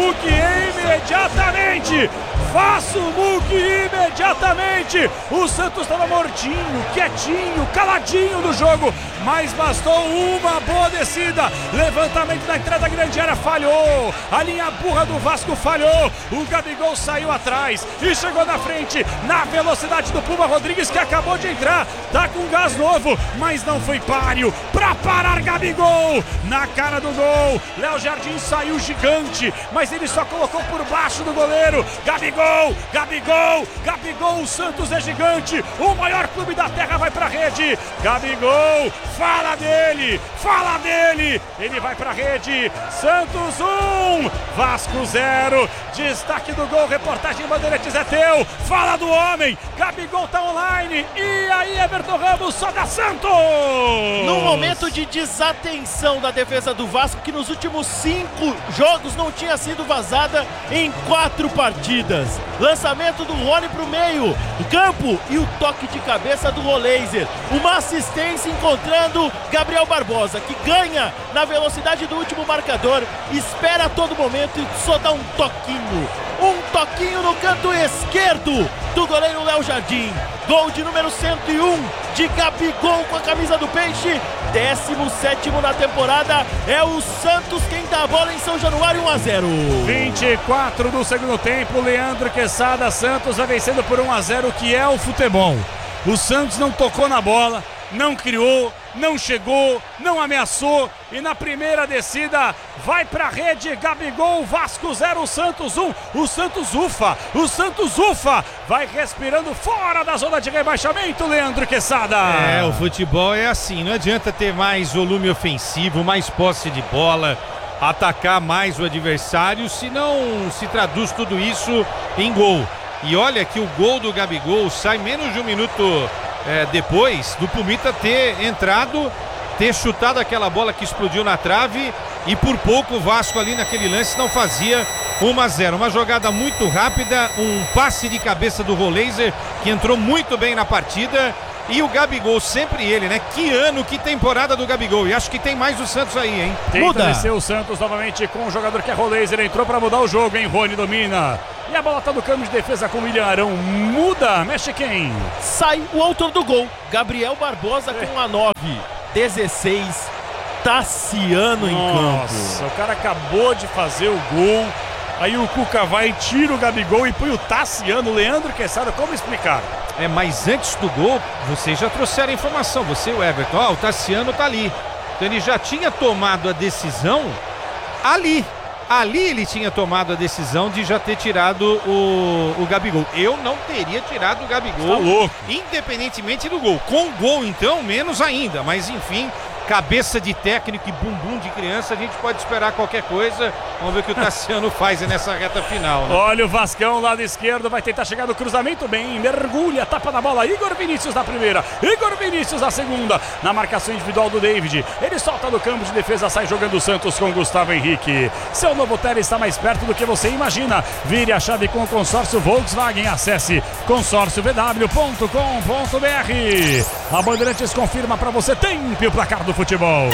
Muk imediatamente. Faça o Muk imediatamente. O Santos estava mortinho, quietinho, caladinho no jogo, mas bastou uma boa descida. Levantamento na entrada da grande área, falhou. A linha burra do Vasco falhou. O Gabigol saiu atrás e chegou na frente, na velocidade do Puma Rodrigues, que acabou de entrar. Tá com gás novo, mas não foi páreo pra parar Gabigol. Na cara do gol, Léo Jardim saiu gigante, mas ele só colocou por baixo do goleiro. Gabigol, Gabigol, Gabigol, o Santos é gigante. O maior clube da terra vai pra rede. Gabigol, fala dele, fala dele. Ele vai pra rede. Santos 1, Vasco 0. Destaque do gol, reportagem Bandeirantes é teu. Fala do homem, Gabigol tá online. E aí, Everton Ramos, só dá Santos. Num momento de desatenção da defesa do Vasco, que nos últimos 5 jogos não tinha sido vazada em 4 partidas. Lançamento do Rony pro meio campo e o toque de cabeça do Roleiser. Uma assistência encontrando Gabriel Barbosa, que ganha na velocidade do último marcador, espera a todo momento e só dá um toquinho no canto esquerdo do goleiro Léo Jardim. Gol de número 101 de Gabigol com a camisa do Peixe. 17º na temporada. É o Santos quem dá a bola em São Januário. 1-0. 24 do segundo tempo. Leandro Quesada. Santos vai vencendo por 1-0, que é o futebol. O Santos não tocou na bola, não criou, não chegou, não ameaçou, e na primeira descida vai pra rede. Gabigol, Vasco 0, Santos 1. O Santos ufa, vai respirando fora da zona de rebaixamento, Leandro Quesada. O futebol é assim, não adianta ter mais volume ofensivo, mais posse de bola, atacar mais o adversário, se não se traduz tudo isso em gol. E olha que o gol do Gabigol sai menos de um minuto depois do Pumita ter entrado, ter chutado aquela bola que explodiu na trave, e por pouco o Vasco ali naquele lance não fazia 1-0. Uma jogada muito rápida, um passe de cabeça do Roleiser, que entrou muito bem na partida. E o Gabigol, sempre ele, né? Que ano, que temporada do Gabigol. E acho que tem mais o Santos aí, hein? Tenta descer o Santos novamente com o jogador que é Roleiser. Entrou pra mudar o jogo, hein? Rony domina. E a bola tá no campo de defesa com o William Arão. Muda, mexe quem? Sai o autor do gol, Gabriel Barbosa, com a 9. 16, Tassiano em campo. Nossa, o cara acabou de fazer o gol. Aí o Cuca vai, tira o Gabigol e põe o Tassiano. Leandro Quesada, como explicar? Mas antes do gol, vocês já trouxeram a informação, você e o Everton, o Tassiano tá ali. Então ele já tinha tomado a decisão ali. Ali ele tinha tomado a decisão de já ter tirado o Gabigol. Eu não teria tirado o Gabigol, tá louco, independentemente do gol. Com o gol, então, menos ainda. Mas enfim, cabeça de técnico e bumbum de criança, a gente pode esperar qualquer coisa. Vamos ver o que o Tassiano faz nessa reta final, né? Olha o Vascão, lado esquerdo, vai tentar chegar no cruzamento, bem, mergulha, tapa na bola, Igor Vinícius na primeira, Igor Vinícius na segunda, na marcação individual do David, ele solta do campo de defesa, sai jogando o Santos com Gustavo Henrique. Seu novo Tele está mais perto do que você imagina. Vire a chave com o consórcio Volkswagen, acesse consórcioVW.com.br. A Bandeirantes confirma para você tempo e o placar do futebol.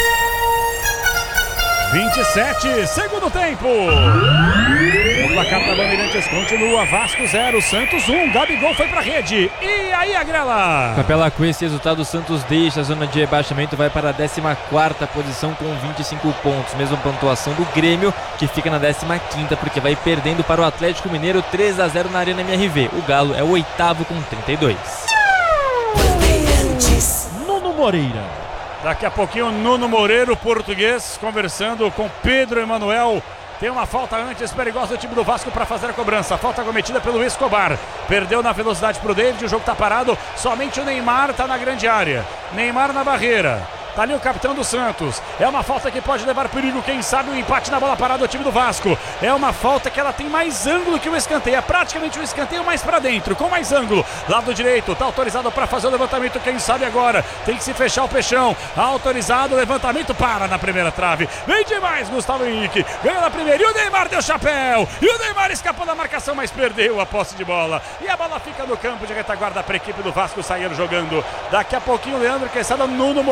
27, segundo tempo. O placar da Bandeirantes continua, Vasco 0, Santos 1, Gabigol foi pra rede. E aí, Agrela? Capela, com esse resultado, o Santos deixa a zona de rebaixamento, vai para a 14ª posição com 25 pontos. Mesma pontuação do Grêmio, que fica na 15ª, porque vai perdendo para o Atlético Mineiro 3-0 na Arena MRV. O Galo é o 8º com 32. Nuno Moreira. Daqui a pouquinho, Nuno Moreira, o português, conversando com Pedro Emanuel. Tem uma falta antes perigosa do time do Vasco para fazer a cobrança. Falta cometida pelo Escobar. Perdeu na velocidade para o David, o jogo está parado. Somente o Neymar está na grande área. Neymar na barreira. Tá ali o capitão do Santos. É uma falta que pode levar perigo, quem sabe, um empate na bola parada do time do Vasco. É uma falta que ela tem mais ângulo que o escanteio. É praticamente um escanteio mais pra dentro, com mais ângulo. Lado direito, tá autorizado para fazer o levantamento, quem sabe agora. Tem que se fechar o peixão. Autorizado, levantamento, para na primeira trave. Vem demais, Gustavo Henrique. Ganha na primeira e o Neymar deu chapéu. E o Neymar escapou da marcação, mas perdeu a posse de bola. E a bola fica no campo de retaguarda para a equipe do Vasco sair jogando. Daqui a pouquinho, Leandro Quesada, Nuno Moreira vem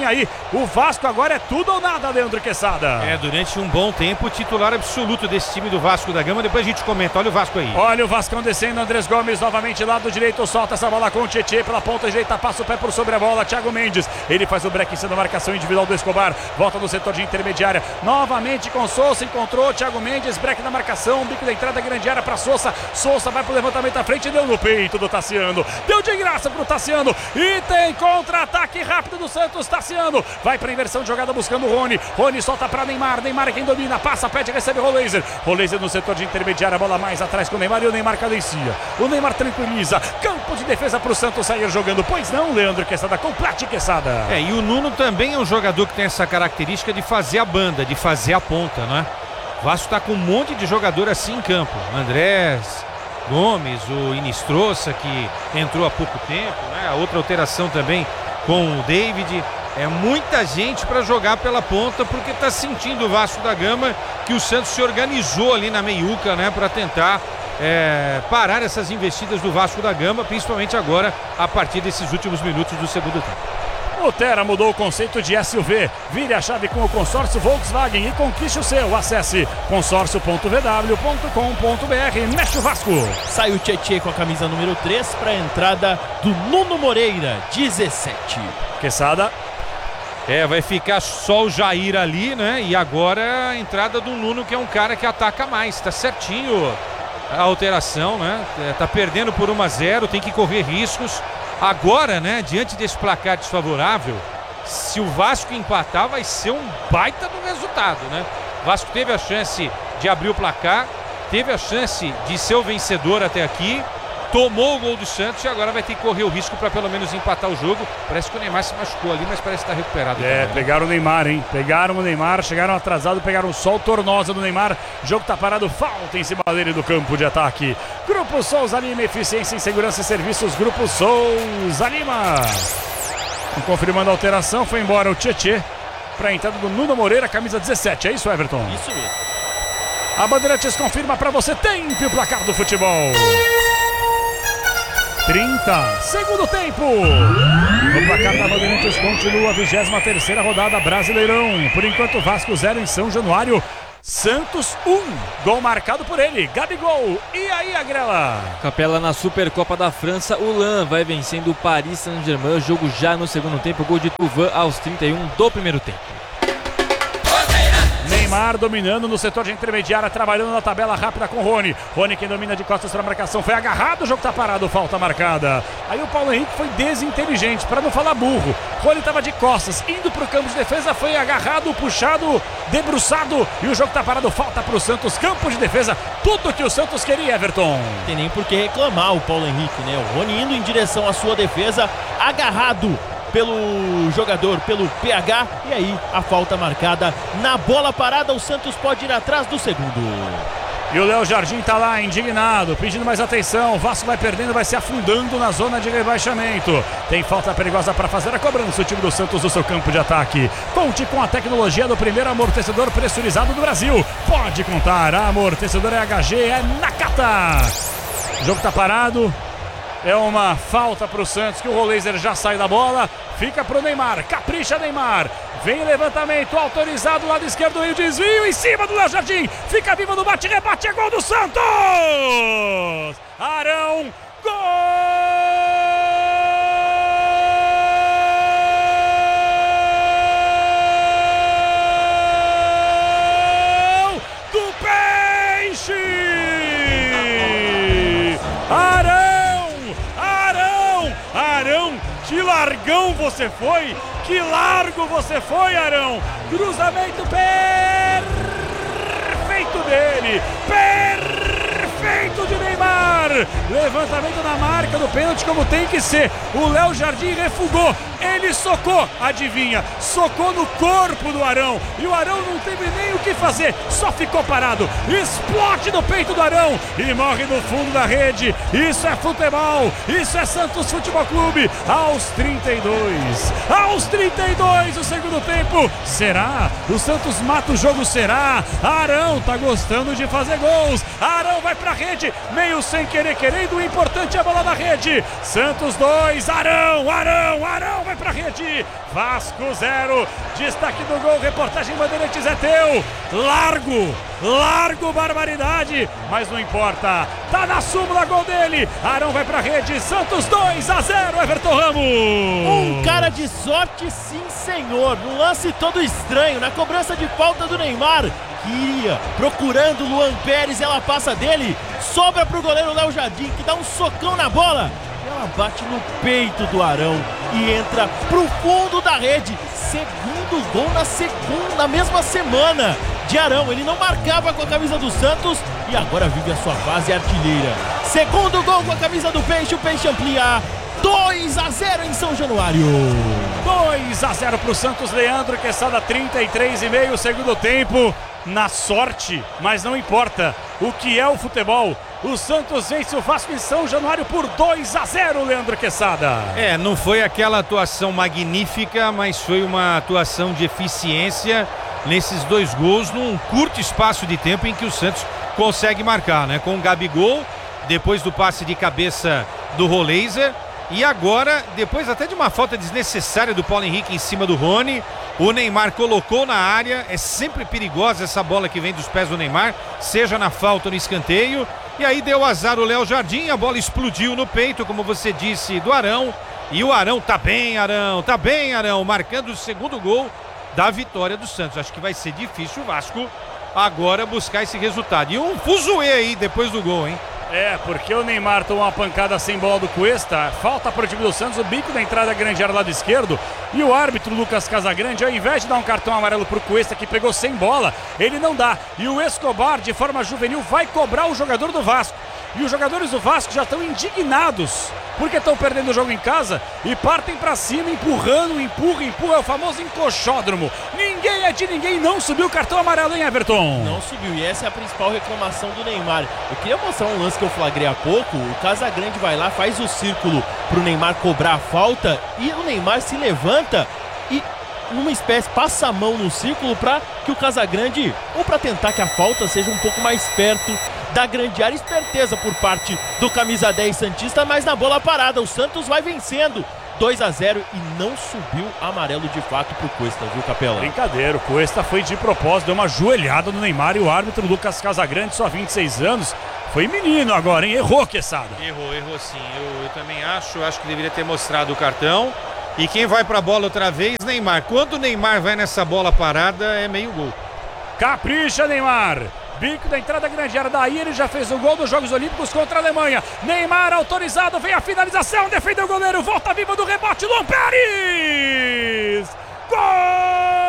vem aí. O Vasco agora é tudo ou nada, Leandro Quesada. Durante um bom tempo, titular absoluto desse time do Vasco da Gama. Depois a gente comenta. Olha o Vasco aí. Olha o Vascão descendo, Andrés Gomes novamente lado direito, solta essa bola com o Tietê pela ponta direita, passa o pé por sobre a bola, Thiago Mendes, ele faz o break em cima da marcação individual do Escobar, volta no setor de intermediária, novamente com Sousa, encontrou Thiago Mendes, break na marcação, bico da entrada, grande área para Sousa, Sousa vai pro levantamento à frente, deu no peito do Tassiano, deu de graça pro Tassiano, e tem contra-ataque rápido do Santos, Tassiano, vai pra inversão de jogada buscando o Rony, Rony solta pra Neymar, Neymar é quem domina, passa, pede, recebe o Roleiser no setor de intermediária, a bola mais atrás com o Neymar e o Neymar cadencia, o Neymar tranquiliza, campo de defesa pro Santos sair jogando, pois não, Leandro Quesada, complete Quesada. E o Nuno também é um jogador que tem essa característica de fazer a banda, de fazer a ponta, né? O Vasco tá com um monte de jogador assim em campo, Andrés Gomes, o Inistrosa que entrou há pouco tempo, né? A outra alteração também com o David. É muita gente para jogar pela ponta, porque tá sentindo o Vasco da Gama que o Santos se organizou ali na meiuca, né? Para tentar parar essas investidas do Vasco da Gama, principalmente agora a partir desses últimos minutos do segundo tempo. O Terra mudou o conceito de SUV. Vire a chave com o consórcio Volkswagen e conquiste o seu. Acesse consórcio.vw.com.br. Mexe o Vasco. Sai o Tietê com a camisa número 3 para a entrada do Nuno Moreira, 17. Quesada. Vai ficar só o Jair ali, né? E agora a entrada do Nuno, que é um cara que ataca mais. Tá certinho a alteração, né? Tá perdendo por 1-0, tem que correr riscos. Agora, né, diante desse placar desfavorável, se o Vasco empatar, vai ser um baita do resultado, né? O Vasco teve a chance de abrir o placar, teve a chance de ser o vencedor até aqui, tomou o gol do Santos e agora vai ter que correr o risco para pelo menos empatar o jogo. Parece que o Neymar se machucou ali, mas parece estar recuperado. Também, né? Pegaram o Neymar, hein? Pegaram o Neymar, chegaram atrasados, pegaram só o Tornosa do Neymar. O jogo tá parado, falta em cima dele do campo de ataque. Grupo Souza Lima, eficiência em segurança e serviços. Grupo Souza Lima. Confirmando a alteração, foi embora o Tietê para a entrada do Nuno Moreira, camisa 17. É isso, Everton? Isso mesmo. A Bandeirantes confirma para você, tempo e o placar do futebol. 30, segundo tempo. O placar da Bandeirantes continua a 23ª rodada Brasileirão. Por enquanto, Vasco 0 em São Januário. Santos 1, gol marcado por ele, Gabigol. E aí, Agrela? Capela na Supercopa da França, o Lan vai vencendo o Paris Saint-Germain. Jogo já no segundo tempo, gol de Tuvan aos 31 do primeiro tempo. Neymar dominando no setor de intermediária, trabalhando na tabela rápida com Rony. Rony quem domina de costas para a marcação, foi agarrado, o jogo tá parado, falta marcada. Aí o Paulo Henrique foi desinteligente, para não falar burro. Rony estava de costas, indo para o campo de defesa, foi agarrado, puxado, debruçado e o jogo tá parado, falta para o Santos, campo de defesa, tudo que o Santos queria, Everton. Não tem nem por que reclamar o Paulo Henrique, né? O Rony indo em direção à sua defesa, agarrado pelo jogador, pelo PH, e aí a falta marcada na bola parada. O Santos pode ir atrás do segundo. E o Léo Jardim tá lá indignado, pedindo mais atenção. O Vasco vai perdendo, vai se afundando na zona de rebaixamento. Tem falta perigosa para fazer a cobrança o time do Santos do seu campo de ataque. Conte com a tecnologia do primeiro amortecedor pressurizado do Brasil. Pode contar, a amortecedor HG é Nakata. O jogo tá parado. É uma falta para o Santos, que o Roleiser já sai da bola. Fica para o Neymar, capricha Neymar. Vem levantamento autorizado, lado esquerdo e o desvio em cima do Léo Jardim. Fica vivo no bate-rebate, é gol do Santos! Arão, gol! Do Peixe! Arão, que largão você foi! Que largo você foi, Arão! Cruzamento perfeito dele! Perfeito de Neymar! Levantamento na marca do pênalti como tem que ser. O Léo Jardim refugou. Ele socou, adivinha? Socou no corpo do Arão. E o Arão não teve nem o que fazer. Só ficou parado. Explode no peito do Arão e morre no fundo da rede. Isso é futebol. Isso é Santos Futebol Clube. Aos 32. Aos 32 o segundo tempo. Será? O Santos mata o jogo, será? Arão tá gostando de fazer gols. Arão vai pra rede. Meio sem querer. querendo, o importante é a bola na rede. Santos 2, Arão vai pra rede. Vasco 0, destaque do gol, reportagem Bandeirantes é teu. Largo, barbaridade, mas não importa, tá na súmula, gol dele. Arão vai pra rede, Santos 2-0, Everton Ramos. Um cara de sorte, sim senhor, num lance todo estranho, na cobrança de falta do Neymar, que iria procurando o Luan Pérez, ela passa dele, sobra pro goleiro Léo Jardim, que dá um socão na bola. Ela bate no peito do Arão e entra pro fundo da rede. Segundo gol na mesma semana de Arão. Ele não marcava com a camisa do Santos e agora vive a sua fase artilheira. Segundo gol com a camisa do Peixe, o Peixe amplia 2-0 em São Januário. 2-0 pro Santos, Leandro Quesada, 33,5, segundo tempo. Na sorte, mas não importa. O que é o futebol? O Santos vence o Vasco em São Januário por 2-0, Leandro Quesada. Não foi aquela atuação magnífica, mas foi uma atuação de eficiência nesses 2 gols num curto espaço de tempo em que o Santos consegue marcar, né? Com o Gabigol, depois do passe de cabeça do Roleiser, e agora, depois até de uma falta desnecessária do Paulo Henrique em cima do Rony, o Neymar colocou na área. É sempre perigosa essa bola que vem dos pés do Neymar, seja na falta ou no escanteio. E aí deu azar o Léo Jardim, a bola explodiu no peito, como você disse, do Arão. E o Arão tá bem, Arão, marcando o segundo gol da vitória do Santos. Acho que vai ser difícil o Vasco agora buscar esse resultado. E um fuzuê aí depois do gol, hein? Porque o Neymar tomou uma pancada sem bola do Cuesta, falta para o time do Santos, o bico da entrada grande área do lado esquerdo, e o árbitro Lucas Casagrande, ao invés de dar um cartão amarelo para o Cuesta, que pegou sem bola, ele não dá, e o Escobar, de forma juvenil, vai cobrar o jogador do Vasco, e os jogadores do Vasco já estão indignados, porque estão perdendo o jogo em casa, e partem para cima, empurrando, empurra, é o famoso encoxódromo. Ninguém é de ninguém, não subiu o cartão amarelo, hein, Everton? Não subiu, e essa é a principal reclamação do Neymar. Eu queria mostrar um lance que eu flagrei há pouco. O Casagrande vai lá, faz o círculo pro Neymar cobrar a falta, e o Neymar se levanta e, numa espécie, passa a mão no círculo para que o Casagrande, ou para tentar que a falta seja um pouco mais perto da grande área. Esperteza por parte do camisa 10 santista, mas na bola parada o Santos vai vencendo 2-0 e não subiu amarelo de fato pro Cuesta, viu, Capela? Brincadeira, o Cuesta foi de propósito, deu uma joelhada no Neymar, e o árbitro Lucas Casagrande, só 26 anos, foi menino agora, hein? Errou, Quesada. Errou sim, eu também acho que deveria ter mostrado o cartão. E quem vai pra bola outra vez, Neymar. Quando o Neymar vai nessa bola parada, é meio gol. Capricha, Neymar. Bico da entrada grande área, daí ele já fez o gol dos Jogos Olímpicos contra a Alemanha. Neymar autorizado, vem a finalização, defendeu o goleiro, volta viva do rebote, Luan Pérez! Gol!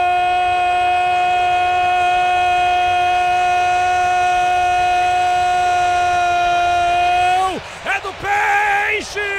É do Peixe!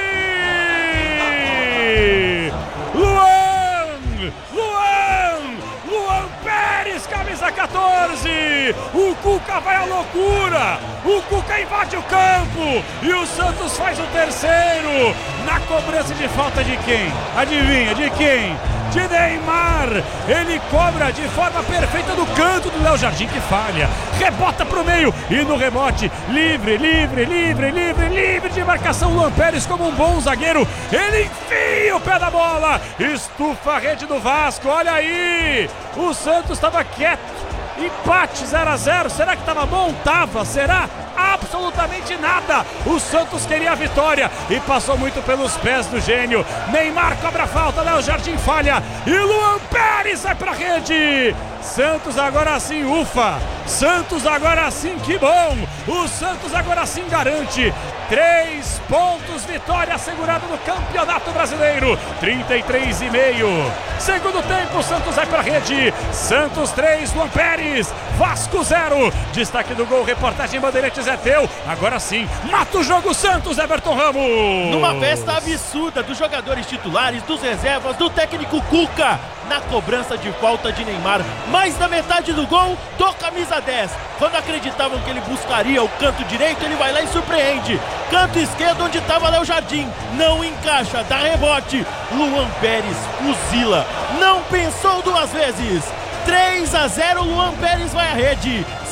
Luan Pérez, camisa 14! O Cuca vai à loucura! O Cuca invade o campo! E o Santos faz o terceiro! Na cobrança de falta de quem? Adivinha, de quem? De Neymar! Ele cobra de forma perfeita no canto do Léo Jardim, que falha. Rebota pro meio e no rebote, livre de marcação, Luan Pérez como um bom zagueiro. Ele enfia o pé da bola, estufa a rede do Vasco, olha aí! O Santos estava quieto, empate 0-0, será que estava bom? Tava, será? Absolutamente nada. O Santos queria a vitória e passou muito pelos pés do gênio. Neymar cobra a falta, Léo Jardim falha e Luan Pérez vai pra rede. Santos agora sim, ufa. Santos agora sim, que bom. O Santos agora sim garante 3 pontos, vitória assegurada no Campeonato Brasileiro. 33,5. Segundo tempo, o Santos vai pra rede. Santos 3, Luan Pérez. Vasco 0. Destaque do gol, reportagem Bandeirantes é teu. Agora sim, mata o jogo Santos, Everton Ramos. Numa festa absurda dos jogadores titulares, dos reservas, do técnico Cuca. Na cobrança de falta de Neymar, mais da metade do gol do camisa 10. Quando acreditavam que ele buscaria o canto direito, ele vai lá e surpreende. Canto esquerdo, onde estava Léo Jardim, não encaixa, dá rebote. Luan Pérez fuzila, não pensou duas vezes. 3-0, Luan Pérez vai à rede.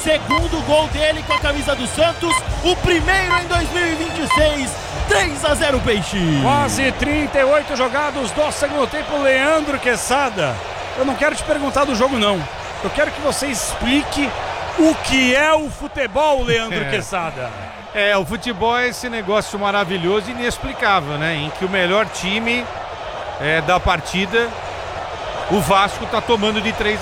segundo gol dele com a camisa do Santos, o primeiro em 2026. 3-0 Peixe. Quase 38 jogados do segundo tempo. Leandro Quesada, eu não quero te perguntar do jogo não, eu quero que você explique o que é o futebol, Leandro Quesada. O futebol é esse negócio maravilhoso e inexplicável, né? Em que o melhor time da partida, o Vasco tá tomando de 3-0.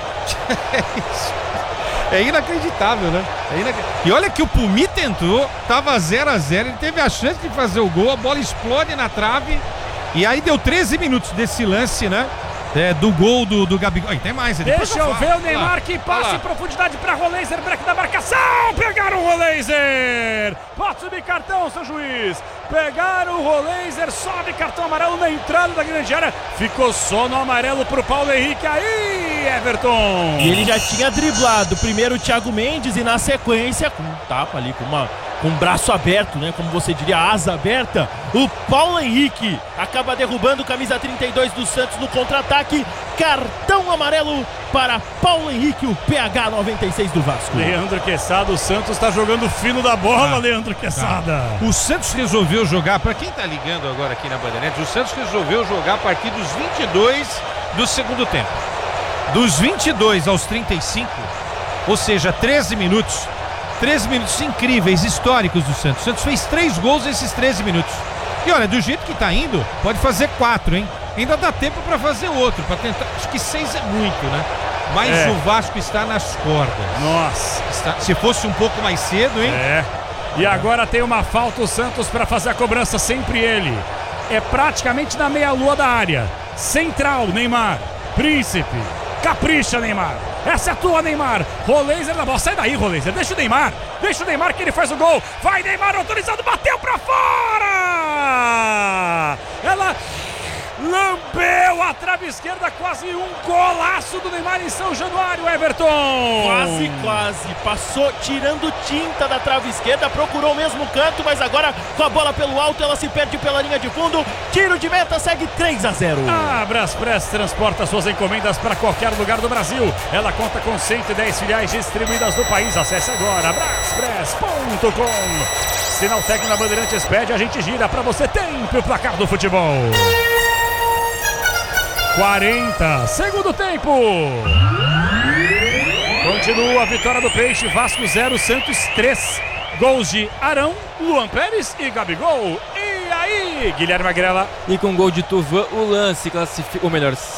É isso. É inacreditável, né? E olha que o Pumi tentou, tava 0-0, ele teve a chance de fazer o gol, a bola explode na trave e aí deu 13 minutos desse lance, né? Do gol do Gabigol. Tem mais. Deixa eu ver o Neymar que passa em profundidade para Roleiser, break da marcação. Pegaram o Roleiser. Pode subir cartão, seu juiz. Pegaram o Roleiser, sobe cartão amarelo na entrada da grande área. Ficou só no amarelo pro Paulo Henrique. Aí, Everton. E ele já tinha driblado primeiro o Thiago Mendes e na sequência, com um tapa ali, com o braço aberto, né? Como você diria, a asa aberta. O Paulo Henrique acaba derrubando o camisa 32 do Santos no contra-ataque. Cartão amarelo para Paulo Henrique, o PH 96 do Vasco. Leandro Quesada, o Santos está jogando fino da bola, Leandro Quesada. O Santos resolveu jogar, para quem tá ligando agora aqui na Bandeirantes, o Santos resolveu jogar a partir dos 22 do segundo tempo. Dos 22 aos 35, ou seja, 13 minutos. 13 minutos incríveis, históricos do Santos. O Santos fez 3 gols nesses 13 minutos. E olha, do jeito que tá indo, pode fazer 4, hein? Ainda dá tempo para fazer outro, para tentar. Acho que 6 é muito, né? Mas o Vasco está nas cordas. Nossa. Se fosse um pouco mais cedo, hein? E agora tem uma falta o Santos para fazer a cobrança, sempre ele. É praticamente na meia-lua da área. Central, Neymar. Príncipe. Capricha, Neymar. Essa é a tua, Neymar. Roleiser na bola. Sai daí, Roleiser. Deixa o Neymar que ele faz o gol. Vai, Neymar, autorizado. Bateu pra fora. Ela lambeu a trave esquerda. Quase um golaço do Neymar em São Januário, Everton. Quase. Passou tirando tinta da trave esquerda. Procurou o mesmo canto, mas agora com a bola pelo alto, ela se perde pela linha de fundo. Tiro de meta, segue 3-0. A Braspress transporta suas encomendas para qualquer lugar do Brasil. Ela conta com 110 filiais distribuídas no país. Acesse agora braspress.com. Sinal técnico na Bandeirantes pede, a gente gira para você. Tempo o placar do futebol. 40, segundo tempo. Continua a vitória do Peixe. Vasco 0, Santos 3. Gols de Arão, Luan Pérez e Gabigol. E aí, Guilherme Agrela? E com gol de Tuvan, o lance classifica, ou melhor,